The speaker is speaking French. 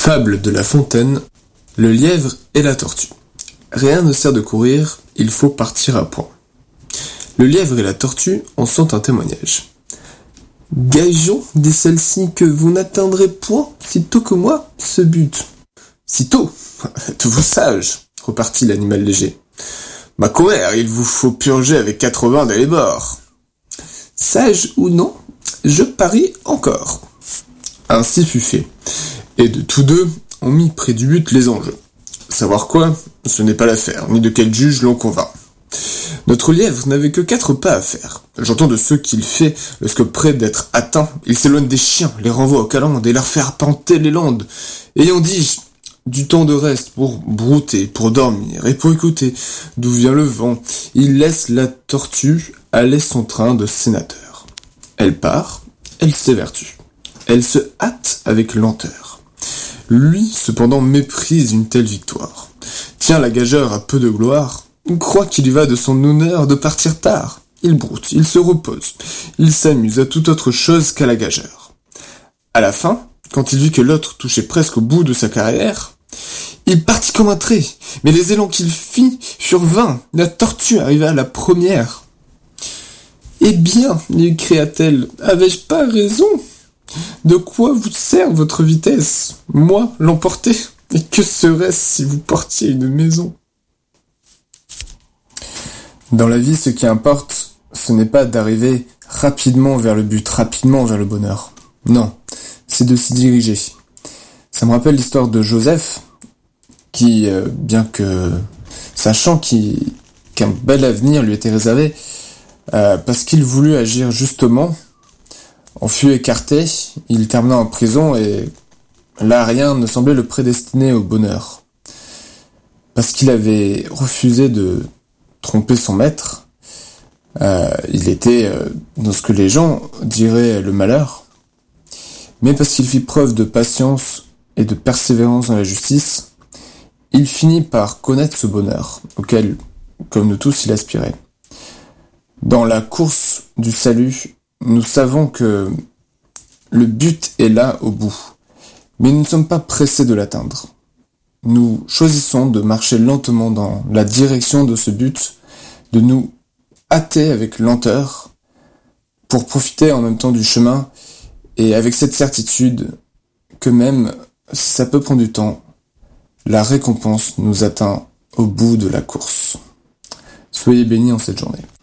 Fable de La Fontaine, le lièvre et la tortue. Rien ne sert de courir, il faut partir à point. Le lièvre et la tortue en sont un témoignage. Gageons, dit celle-ci, que vous n'atteindrez point, si tôt que moi, ce but. Si tôt? Êtes-vous sage? Repartit l'animal léger. Ma commère, il vous faut purger avec 80 dès les bords. Sage ou non, je parie encore. Ainsi fut fait. Et de tous deux, on mit près du but les enjeux. Savoir quoi, ce n'est pas l'affaire, ni de quel juge l'on convainc. Notre lièvre n'avait que 4 pas à faire. J'entends de ceux qu'il fait, lorsque près d'être atteint, il s'éloigne des chiens, les renvoie aux calendes et leur fait arpenter les landes. Ayant dit, du temps de reste pour brouter, pour dormir et pour écouter d'où vient le vent, il laisse la tortue aller son train de sénateur. Elle part, elle s'évertue. Elle se hâte avec lenteur. Lui, cependant, méprise une telle victoire. Tient la gageure à peu de gloire, croit qu'il y va de son honneur de partir tard. Il broute, il se repose, il s'amuse à toute autre chose qu'à la gageure. À la fin, quand il vit que l'autre touchait presque au bout de sa carrière, il partit comme un trait, mais les élans qu'il fit furent vains, la tortue arriva à la première. « Eh bien, lui cria-t-elle, avais-je pas raison ? De quoi vous sert votre vitesse? Moi, l'emporter? Et que serait-ce si vous portiez une maison ?» Dans la vie, ce qui importe, ce n'est pas d'arriver rapidement vers le but, rapidement vers le bonheur. Non, c'est de s'y diriger. Ça me rappelle l'histoire de Joseph, qui, bien que sachant qu'un bel avenir lui était réservé, parce qu'il voulut agir justement, en fut écarté, il termina en prison et là rien ne semblait le prédestiner au bonheur. Parce qu'il avait refusé de tromper son maître, il était dans ce que les gens diraient le malheur, mais parce qu'il fit preuve de patience et de persévérance dans la justice, il finit par connaître ce bonheur, auquel, comme nous tous, il aspirait. Dans la course du salut, nous savons que le but est là au bout, mais nous ne sommes pas pressés de l'atteindre. Nous choisissons de marcher lentement dans la direction de ce but, de nous hâter avec lenteur pour profiter en même temps du chemin et avec cette certitude que même si ça peut prendre du temps, la récompense nous atteint au bout de la course. Soyez bénis en cette journée.